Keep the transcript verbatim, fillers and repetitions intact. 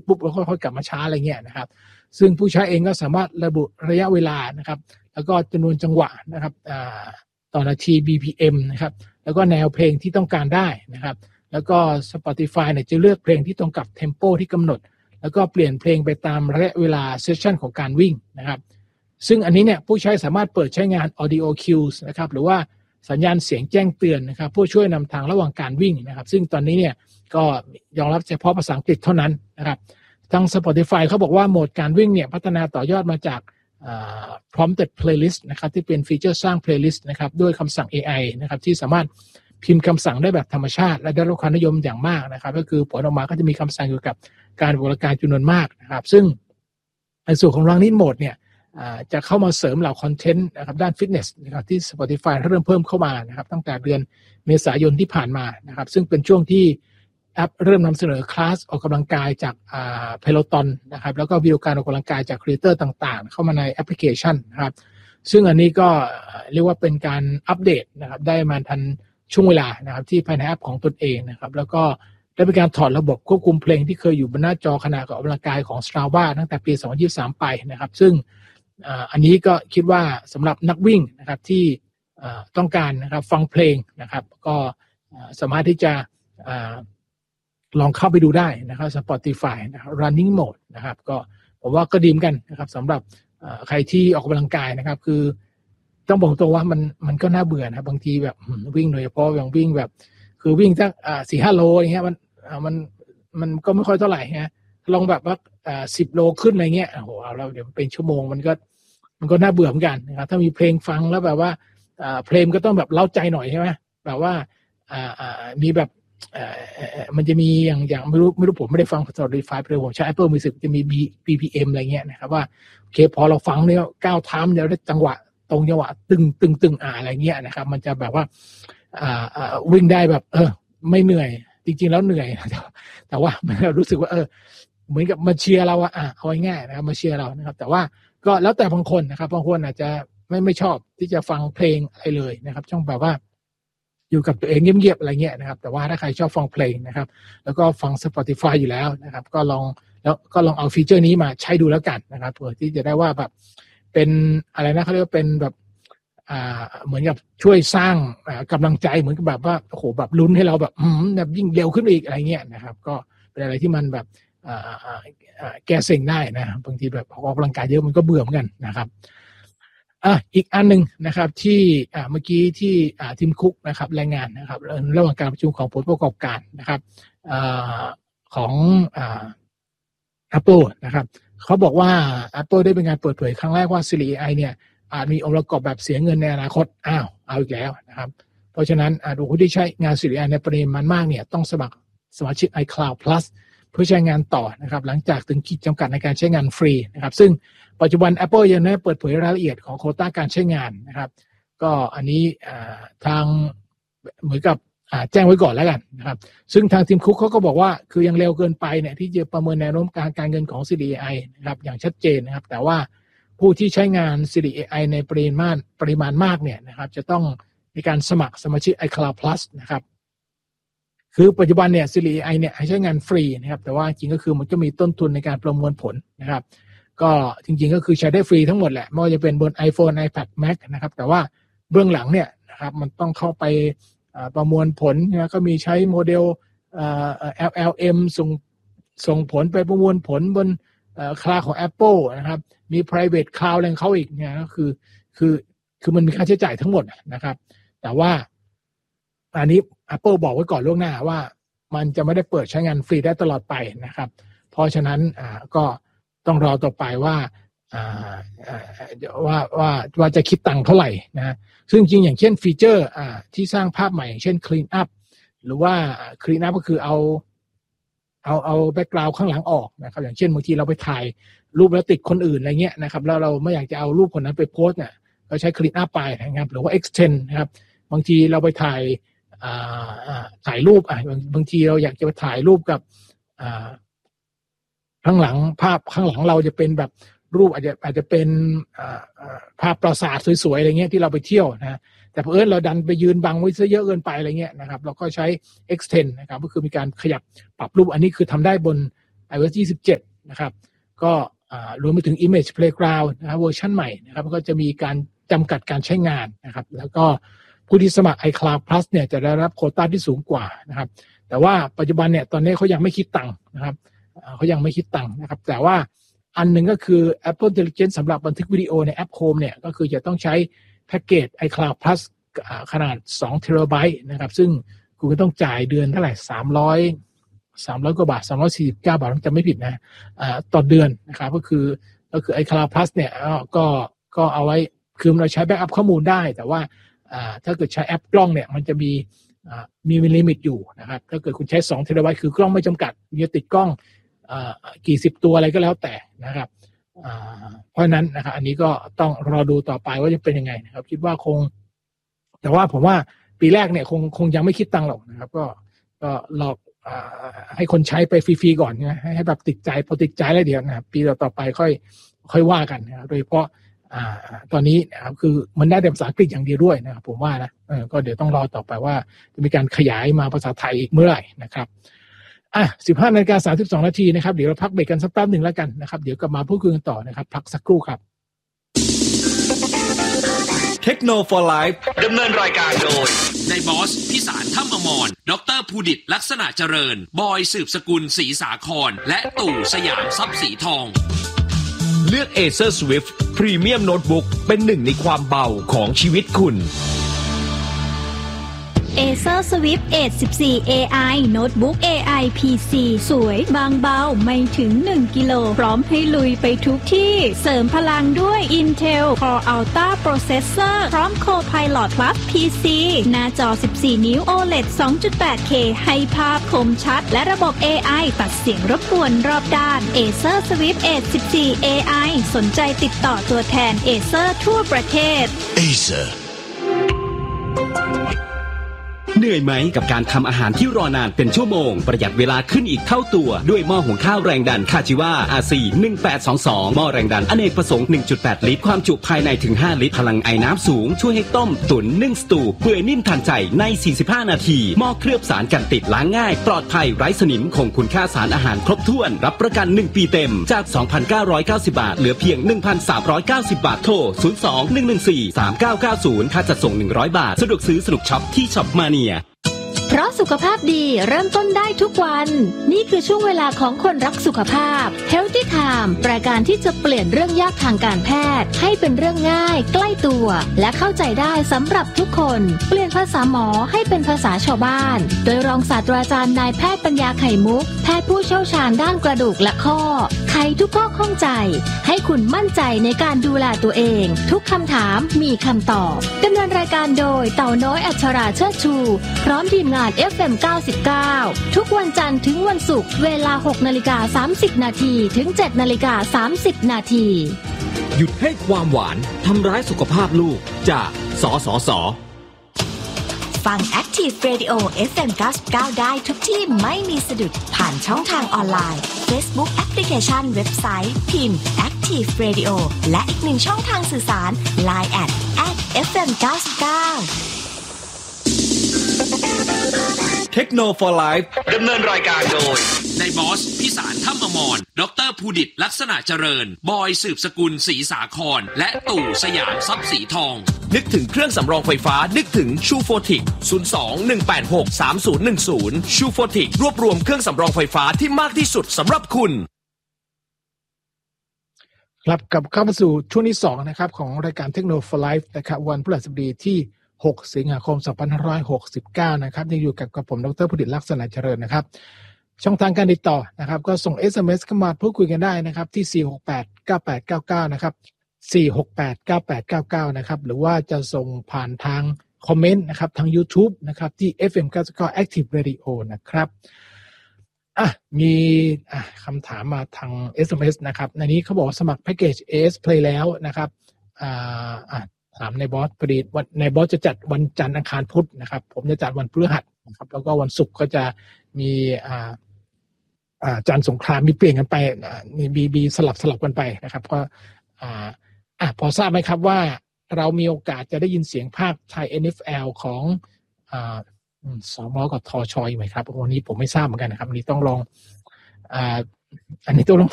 ปุ๊บแล้วค่อยๆกลับมาช้าอะไรเงี้ยนะครับซึ่งผู้ใช้เองก็สามารถระบุระยะเวลานะครับแล้วก็จำนวนจังหวะนะครับต่อนาที บี พี เอ็ม นะครับแล้วก็แนวเพลงที่ต้องการได้นะครับแล้วก็ Spotify เนี่ยจะเลือกเพลงที่ตรงกับเทมโปที่กำหนดแล้วก็เปลี่ยนเพลงไปตามระยะเวลาเซสชันของการวิ่งนะครับซึ่งอันนี้เนี่ยผู้ใช้สามารถเปิดใช้งาน Audio Cues นะครับหรือว่าสัญญาณเสียงแจ้งเตือนนะครับเพื่อช่วยนำทางระหว่างการวิ่งนะครับซึ่งตอนนี้เนี่ยก็ยอมรับเฉพาะภาษาอังกฤษเท่านั้นนะครับทาง Spotify เขาบอกว่าโหมดการวิ่งเนี่ยพัฒนาต่อยอดมาจาก prompted playlist นะครับที่เป็นฟีเจอร์สร้าง playlist นะครับด้วยคำสั่ง เอ ไอ นะครับที่สามารถพิมพ์คำสั่งได้แบบธรรมชาติและได้รับความนิยมอย่างมากนะครับก็คือผลออกมาก็จะมีคำสั่งเกี่ยวกับการบริการจำนวนมากนะครับซึ่งในส่วนของ Running Mode เนี่ยจะเข้ามาเสริมเหล่าคอนเทนต์นะครับด้านฟิตเนสนะครับที่ Spotify เริ่มเพิ่มเข้ามานะครับตั้งแต่เดือนเมษายนที่ผ่านมานะครับซึ่งเป็นช่วงที่แอปเริ่มนำเสนอคลาสออกกำลังกายจากเพโลตอนนะครับแล้วก็วิดีโอการออกกำลังกายจากครีเอเตอร์ต่างๆเข้ามาในแอปพลิเคชันนะครับซึ่งอันนี้ก็เรียกว่าเป็นการอัปเดตนะครับได้มาทันช่วงเวลานะครับที่ภายในแอปของตนเองนะครับแล้วก็ได้เป็นการถอดระบบควบคุมเพลงที่เคยอยู่บนหน้าจอขณะออกกำลังกายของ Strava ตั้งแต่ปีสองพันยี่สิบสามไปนะครับซึ่งอันนี้ก็คิดว่าสำหรับนักวิ่งนะครับที่ต้องการนะครับฟังเพลงนะครับก็สามารถที่จะลองเข้าไปดูได้นะครับ Spotify นะครับ Running Mode นะครับก็ผมว่าก็ดีเหมือนกันนะครับสำหรับใครที่ออกกำลังกายนะครับคือต้องบอกตรงว่ามันมันก็น่าเบื่อนะบางทีแบบวิ่งโดยเฉพาะอย่างวิ่งแบบคือวิ่งสักสี่ห้าโลอย่างเงี้ยมันมันมันก็ไม่ค่อยเท่าไหร่ฮะลองแบบว่าสิบโลขึ้นอะไรเงี้ยโอ้โหเอาแล้วเดี๋ยวเป็นชั่วโมงมันก็มันก็น่าเบื่อเหมือนกันนะครับถ้ามีเพลงฟังแล้วแบบว่าเพลงก็ต้องแบบเร้าใจหน่อยใช่ไหมแบบว่ามีแบบมันจะมีอย่างอย่างไม่รู้ไม่รู้ผมไม่ได้ฟัง Spotify เลยผมใช้ Apple Music จะมี บี พี เอ็ม อะไรเงี้ยนะครับว่าโอเคพอเราฟังเนี่ยก้าวเท้าเดี๋ยวได้จังหวะตรงจังหวะตึงตึงตึงอ่าอะไรเงี้ยนะครับมันจะแบบว่าอ่าอ่าวิ่งได้แบบเออไม่เหนื่อยจริงๆแล้วเหนื่อยแต่ว่ามันรู้สึกว่าเออเหมือนกับมาเชียร์เราอะอ่ะเอาง่ายๆนะครับมาเชียร์เรานะครับแต่ว่าก็แล้วแต่บางคนนะครับบางคนอาจจะไม่ไม่ชอบที่จะฟังเพลงอะไรเลยนะครับช่องแบบว่าอยู่กับตัวเองเงียบๆอะไรเงี้ยนะครับแต่ว่าถ้าใครชอบฟังเพลงนะครับแล้วก็ฟัง Spotify อยู่แล้วนะครับก็ลองแล้วก็ลองเอาฟีเจอร์นี้มาใช้ดูแล้วกันนะครับเพื่อที่จะได้ว่าแบบเป็นอะไรนะเขาเรียกว่าเป็นแบบอ่าเหมือนกับช่วยสร้างกำลังใจเหมือนกับแบบว่าโอ้โหแบบลุ้นให้เราแบบอืมแบบยิ่งเร็วขึ้นอีกอะไรเงี้ยนะครับก็เป็นอะไรที่มันแบบอ่าแก้เซ็งได้นะบางทีแบบออกกำลังกายเยอะมันก็เบื่อเหมือนกันนะครับอ่ะอีกอันหนึ่งนะครับที่อ่าเมื่อกี้ที่อ่าทีมคุกนะครับรายงานนะครับระหว่างการประชุมของผลประกอบการนะครับอ่าของอ่า Apple นะครับเขาบอกว่า Apple ได้เป็นการเปิดเผยครั้งแรกว่า Siri เอ ไอ เนี่ยอาจมีองค์ประกอบแบบเสียเงินในอนาคตอ้าวเอาอีกแล้วนะครับเพราะฉะนั้นดูผู้ที่ใช้งาน Siri เอ ไอ ในปริมาณมากเนี่ยต้องสมัครสมาชิก iCloud Plus เพื่อใช้งานต่อนะครับหลังจากถึงขีดจำกัดในการใช้งานฟรีนะครับซึ่งปัจจุบัน Apple ยังไม่เปิดเผยรายละเอียดของโควต้าการใช้งานนะครับก็อันนี้ทางเหมือนกับแจ้งไว้ก่อนแล้วกันนะครับซึ่งทางทีมคุกเขาก็บอกว่าคือยังเร็วเกินไปเนี่ยที่จะประเมินแนวโน้มการการเงินของ Siri เอ ไอ นะครับอย่างชัดเจนนะครับแต่ว่าผู้ที่ใช้งาน Siri เอ ไอ ในปริมาณปริมาณมากเนี่ยนะครับจะต้องมีการสมัครสมาชิก iCloud Plus นะครับคือปัจจุบันเนี่ย Siri เอ ไอ เนี่ยให้ใช้งานฟรีนะครับแต่ว่าจริงก็คือมันก็มีต้นทุนในการประมวลผลนะครับก็จริงๆก็คือใช้ได้ฟรีทั้งหมดแหละไม่ว่าจะเป็นบน iPhone iPad Mac นะครับแต่ว่าเบื้องหลังเนี่ยนะครับมันต้องเข้าไปประมวลผลนะก็มีใช้โมเดล แอล แอล เอ็ม ส่งส่งผลไปประมวลผลบนคลาวด์ของ Apple นะครับมี private cloud อะไรของเขาอีกเนี่ยก็คือคือคือมันมีค่าใช้จ่ายทั้งหมดนะครับแต่ว่าอันนี้ Apple บอกไว้ก่อนล่วงหน้าว่ามันจะไม่ได้เปิดใช้งานฟรีได้ตลอดไปนะครับเพราะฉะนั้นอ่าก็ต้องรอต่อไปว่าอ่าว่าว่าว่าจะคิดตังค์เท่าไหร่นะซึ่งจริงอย่างเช่นฟีเจอร์อ่าที่สร้างภาพใหม่อย่างเช่น clean up หรือว่า clean up ก็คือเอาเอาเอาแบ็กกราวด์ข้างหลังออกนะครับอย่างเช่นบางทีเราไปถ่ายรูปแล้วติดคนอื่นอะไรเงี้ยนะครับแล้วเราไม่อยากจะเอารูปคนนั้นไปโพสต์เนี่ยก็ใช้ clean up ไปนะครับหรือว่า extend นะครับบางทีเราไปถ่ายอ่าถ่ายรูปอ่ะบางทีเราอยากจะไปถ่ายรูปกับอ่าข้างหลังภาพข้างหลังเราจะเป็นแบบรูปอาจจะอาจจะเป็นภาพปราสาทสวยๆอะไรเงี้ยที่เราไปเที่ยวนะแต่เผอิญเราดันไปยืนบังไว้ซะเยอะเกินไปอะไรเงี้ยนะครับเราก็ใช้ extend นะครับก็คือมีการขยับปรับรูปอันนี้คือทำได้บน iOS ยี่สิบเจ็ดนะครับก็รวมไปถึง Image Playground นะครับเวอร์ชันใหม่นะครับก็จะมีการจำกัดการใช้งานนะครับแล้วก็ผู้ที่สมัคร iCloud Plus เนี่ยจะได้รับโควต้าที่สูงกว่านะครับแต่ว่าปัจจุบันเนี่ยตอนนี้เขายังไม่คิดตังค์นะครับเขายังไม่คิดตังค์นะครับแต่ว่าอันหนึ่งก็คือ Apple Intelligence สำหรับบันทึกวิดีโอในแอป Home เนี่ยก็คือจะต้องใช้แพ็กเกจ iCloud Plus ขนาดสองเทราไบต์นะครับซึ่งคุณก็ต้องจ่ายเดือนเท่าไหร่สามร้อยสามร้อยกว่าบาทสามร้อยสี่สิบเก้าบาทถ้าจำไม่ผิดนะอ่าต่อเดือนนะครับก็คือก็คือ iCloud Plus เนี่ยก็ก็เอาไว้คือเราใช้แบ็กอัพข้อมูลได้แต่ว่าอ่าถ้าเกิดใช้แอปกล้องเนี่ยมันจะมีอ่ามีลิมิตอยู่นะครับถ้าเกิดคุณใช้สองเทราไบต์คือกล้องไม่จำกัดจะติดกล้องอ่ากี่สิบตัวอะไรก็แล้วแต่นะครับอ่าเพราะนั้นนะครับอันนี้ก็ต้องรอดูต่อไปว่าจะเป็นยังไงนะครับคิดว่าคงแต่ว่าผมว่าปีแรกเนี่ยคงคงยังไม่คิดตังค์หรอกนะครับก็ก็หลอกให้คนใช้ไปฟรีๆก่อนนะให้แบบติดใจพอติดใจแล้วเดี๋ยวนะครับปีต่อไปค่อยค่อยว่ากันนะโดยเฉพาะอ่าตอนนี้นะครับคือมันได้แต่ภาษาอังกฤษอย่างเดียวด้วยนะครับผมว่านะเออก็เดี๋ยวต้องรอต่อไปว่าจะมีการขยายมาภาษาไทยอีกเมื่อไหร่นะครับอ่ะสิบห้านาฬิกาสามสิบสองนาทีนะครับเดี๋ยวเราพักเบรกกันสักแป๊บหนึ่งแล้วกันนะครับเดี๋ยวกลับมาพูดคุยกันต่อนะครับพักสักครู่ครับเทคโนโลยี for Life ดำเนินรายการโดยนายบอสพิสารถ้ำอมรดรภูดิตลักษณะเจริญบอยสืบสกุลศรีสาครและตู่สยามทรัพย์สีทองเลือก Acer Swift Premium Notebook เป็นหนึ่งในความเบาของชีวิตคุณ Acer Swift เอท สิบสี่ เอ ไอ Notebook เอ ไอ พี ซี สวยบางเบาไม่ถึงหนึ่งกิโลพร้อมให้ลุยไปทุกที่เสริมพลังด้วย Intel Core Ultra Processor พร้อม Copilot Plus พี ซี หน้าจอสิบสี่นิ้ว โอ แอล อี ดี สองจุดแปดเค ให้ภาพคมชัดและระบบ เอ ไอ ตัดเสียงรบกวนรอบด้าน Acer Swift เอท สิบสี่ เอ ไอ สนใจติดต่อตัวแทน Acer ทั่วประเทศ Acer เหนื่อยไหมกับการทำอาหารที่รอนานเป็นชั่วโมงประหยัดเวลาขึ้นอีกเท่าตัวด้วยหม้อหุงข้าวแรงดันคาจิวา อาร์ ซี หนึ่งแปดสองสองหม้อแรงดันอเนกประสงค์ หนึ่งจุดแปด ลิตรความจุภายในถึงห้าลิตรพลังไอน้ำสูงช่วยให้ต้มตุ๋นนึ่งสตูเปื่อยนิ่มทันใจในสี่สิบห้านาทีหม้อเคลือบสารกันติดล้างง่ายปลอดภัยไร้สนิมคงคุณค่าสารอาหารครบถ้วนรับประกันหนึ่งปีเต็มจาก สองพันเก้าร้อยเก้าสิบ บาทเหลือเพียง หนึ่งพันสามร้อยเก้าสิบ บาทโทรศูนย์ สอง หนึ่ง หนึ่ง สี่ สาม เก้า เก้า ศูนย์ค่าจัดส่งหนึ่งร้อยบาทสะดวกซื้อสนุกช็อปที่ช็อปมาเนียเพราะสุขภาพดีเริ่มต้นได้ทุกวันนี่คือช่วงเวลาของคนรักสุขภาพ Healthy Time รายการที่จะเปลี่ยนเรื่องยากทางการแพทย์ให้เป็นเรื่องง่ายใกล้ตัวและเข้าใจได้สำหรับทุกคนเปลี่ยนภาษาหมอให้เป็นภาษาชาวบ้านโดยรองศาสตราจารย์นายแพทย์ปัญญาไข่มุกแพทย์ผู้เชี่ยวชาญด้านกระดูกและข้อไขทุกข้อข้องใจให้คุณมั่นใจในการดูแลตัวเองทุกคำถามมีคำตอบดำเนินรายการโดยเต่าน้อยอัชราเชิดชูพร้อมทีมงาน เอฟ เอ็ม เก้าสิบเก้า ทุกวันจันทร์ถึงวันศุกร์เวลา หกนาฬิกาสามสิบ นาทีถึง เจ็ดนาฬิกาสามสิบ นาทีหยุดให้ความหวานทำร้ายสุขภาพลูกจากสสส. ฟัง Active Radio เอฟ เอ็ม เก้าสิบเก้า ได้ทุกที่ไม่มีสะดุดผ่านช่องทางออนไลน์ Facebook แอปพลิเคชันเว็บไซต์พิมพ์ Active Radio และอีกหนึ่งช่องทางสื่อสาร ไลน์ แอท แอท เอฟ เอ็ม เก้าสิบเก้าเทคโนโลยี for Life ดำเนินรายการโดยนายบอสพิสารถ้ำอมรดรภูดิตลักษณะเจริญบอยสืบสกุลศรีสาครและตู่สยามทรัพย์สีทองนึกถึงเครื่องสำรองไฟฟ้านึกถึงชูโฟติกศูนย์ สอง หนึ่ง แปด หก สาม ศูนย์ หนึ่ง ศูนย์ชูโฟติกรวบรวมเครื่องสำรองไฟฟ้าที่มากที่สุดสำหรับคุณครับกลับเข้ามาสู่ช่วงที่สองนะครับของรายการเทคโนโลยี for Life นะครับวันพฤหัสบดีที่หกสิงหาคมสองพันห้าร้อยหกสิบเก้านะครับยังอยู่กับกับผมดร.ภูดิตลักษณะเจริญนะครับช่องทางการติดต่อนะครับก็ส่ง เอส เอ็ม เอส เข้ามาพูดคุยกันได้นะครับที่สี่ หก แปด เก้า แปด เก้า เก้านะครับสี่ หก แปด เก้า แปด เก้า เก้านะครับหรือว่าจะส่งผ่านทางคอมเมนต์นะครับทาง YouTube นะครับที่ เอฟ เอ็ม เก้าสิบเก้า Active Radio นะครับอ่ะมีอ่ะคำถามมาทาง เอส เอ็ม เอส นะครับในนี้เขาบอกสมัครแพ็กเกจ เอ เอส Play แล้วนะครับอ่าอ่ะถามในบอสพอดีวันในบอสจะจัดวันจันทร์อังคารพุธนะครับผมจะจัดวันพฤหัสนะครับแล้วก็วันศุกร์ก็จะมีอ่าอ่าจันทร์สงครามมีเปลี่ยนกันไปมีบีบีสลับสลับกันไปนะครับก็อ่าอ่ะพอทราบไหมครับว่าเรามีโอกาสจะได้ยินเสียงภาคไทย เอ็น เอฟ แอล ของอ่าสม.กับทช.ไหมครับวันนี้ผมไม่ทราบเหมือนกันนะครับวันนี้ต้องลองอ่าอันนี้ตัวลง